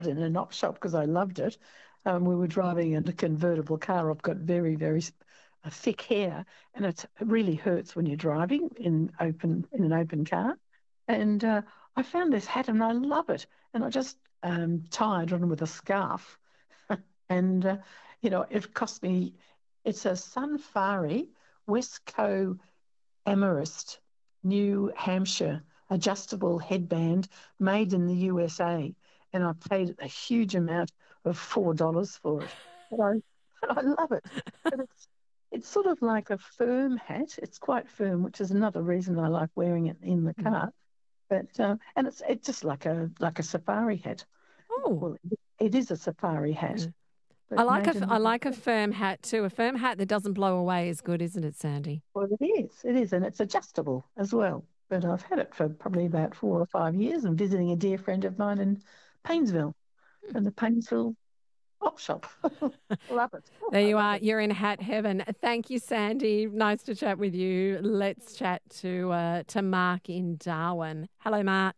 in an op shop because I loved it. We were driving in a convertible car. I've got very, very thick hair, and it really hurts when you're driving in an open car. And I found this hat, and I love it. And I just tied on with a scarf, and it cost me. It's a Sunfari Westco Amethyst, New Hampshire adjustable headband made in the USA, and I paid a huge amount of $4 for it. But I love it. But it's sort of like a firm hat. It's quite firm, which is another reason I like wearing it in the car. But and it's just like a safari hat. Oh, well, it is a safari hat. I like a firm hat too. A firm hat that doesn't blow away is good, isn't it, Sandy? Well, it is, and it's adjustable as well. But I've had it for probably about 4 or 5 years. I'm visiting a dear friend of mine in Paynesville, in the Paynesville op shop. Love it. There you are. You're in hat heaven. Thank you, Sandy. Nice to chat with you. Let's chat to Mark in Darwin. Hello, Mark.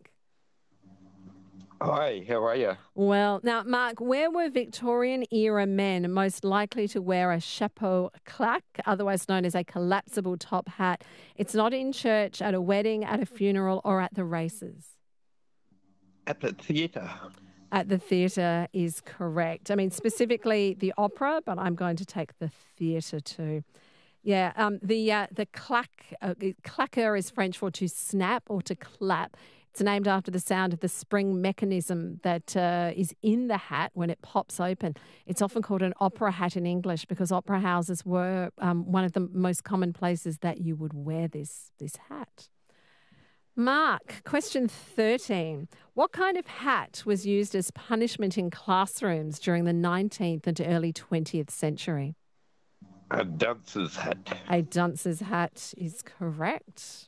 Hi, how are you? Well, now, Mark, where were Victorian-era men most likely to wear a chapeau claque, otherwise known as a collapsible top hat? It's not in church, at a wedding, at a funeral, or at the races. At the theatre. At the theatre is correct. I mean, specifically the opera, but I'm going to take the theatre too. Yeah, the claque, claqueur is French for to snap or to clap. It's named after the sound of the spring mechanism that is in the hat when it pops open. It's often called an opera hat in English because opera houses were one of the most common places that you would wear this hat. Mark, question 13. What kind of hat was used as punishment in classrooms during the 19th and early 20th century? A dunce's hat. A dunce's hat is correct.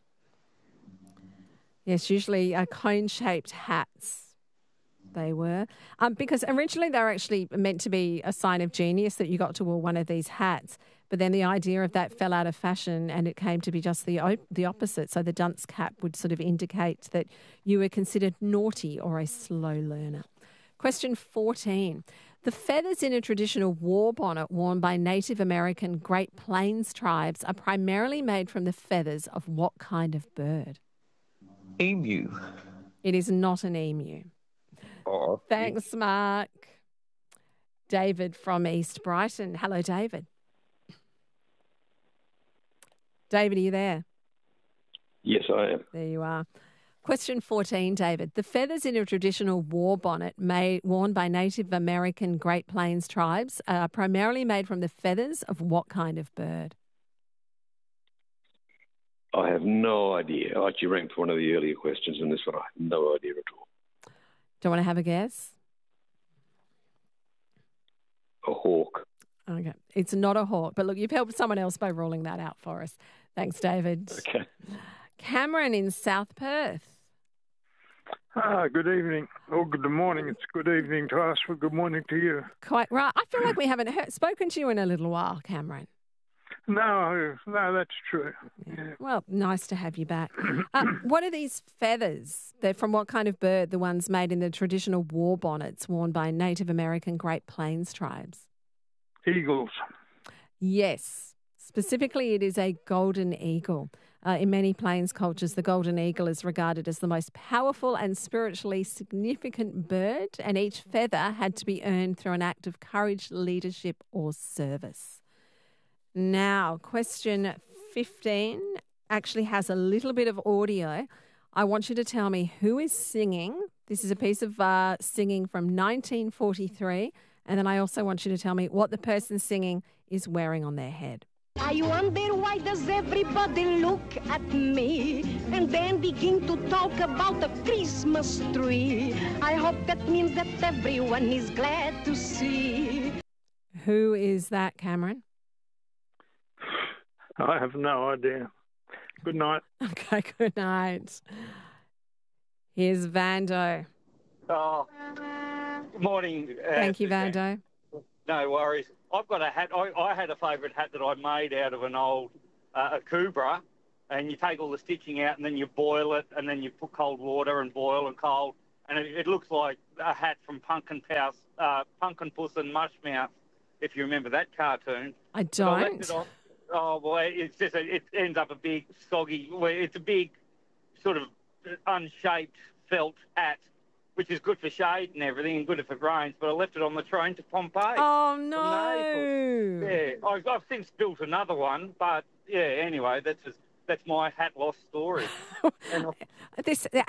Yes, usually cone-shaped hats they were. Because originally they were actually meant to be a sign of genius that you got to wear one of these hats. But then the idea of that fell out of fashion and it came to be just the opposite. So the dunce cap would sort of indicate that you were considered naughty or a slow learner. Question 14. The feathers in a traditional war bonnet worn by Native American Great Plains tribes are primarily made from the feathers of what kind of bird? Emu. It is not an emu. Oh, Thanks, Mark. David from East Brighton. Hello, David. David, are you there? Yes, I am. There you are. Question 14, David. The feathers in a traditional war bonnet worn by Native American Great Plains tribes are primarily made from the feathers of what kind of bird? I have no idea. I actually ranked one of the earlier questions in this one. I have no idea at all. Do you want to have a guess? A hawk. Okay. It's not a hawk, but look, you've helped someone else by ruling that out for us. Thanks, David. Okay. Cameron in South Perth. Good evening. Or good morning. It's good evening to us. Well, good morning to you. Quite right. I feel like we haven't spoken to you in a little while, Cameron. No, that's true. Yeah. Well, nice to have you back. What are these feathers? They're from what kind of bird, the ones made in the traditional war bonnets worn by Native American Great Plains tribes? Eagles. Yes. Specifically, it is a golden eagle. In many Plains cultures, the golden eagle is regarded as the most powerful and spiritually significant bird, and each feather had to be earned through an act of courage, leadership, or service. Now, question 15 actually has a little bit of audio. I want you to tell me who is singing. This is a piece of singing from 1943. And then I also want you to tell me what the person singing is wearing on their head. I wonder why does everybody look at me and then begin to talk about the Christmas tree. I hope that means that everyone is glad to see. Who is that, Cameron? I have no idea. Good night. Okay, good night. Here's Vando. Oh, good morning. Thank you, Vando. No worries. I've got a hat. I had a favourite hat that I made out of an old Akubra, and you take all the stitching out and then you boil it and then you put cold water and boil and cold, and it looks like a hat from Pumpkin Puss and Mushmouth, if you remember that cartoon. I But I left don't. it on. Oh, well, it's just, it ends up a big, soggy, well, it's a big, sort of unshaped felt hat, which is good for shade and everything and good if it rains, but I left it on the train to Pompeii. Oh, from no. Naples. Yeah, I've since built another one, but yeah, anyway, that's my hat loss story. And This